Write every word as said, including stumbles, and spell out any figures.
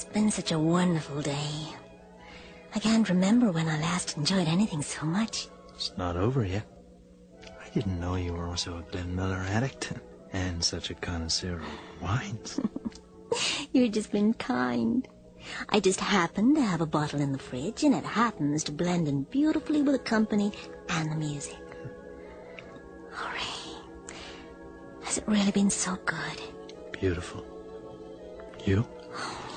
It's been such a wonderful day. I can't remember when I last enjoyed anything so much. It's not over yet. I didn't know you were also a Glenn Miller addict and such a connoisseur of wines. You've just been kind. I just happened to have a bottle in the fridge, and it happens to blend in beautifully with the company and the music. Oh, Ray, has it really been so good? Beautiful. You? Oh,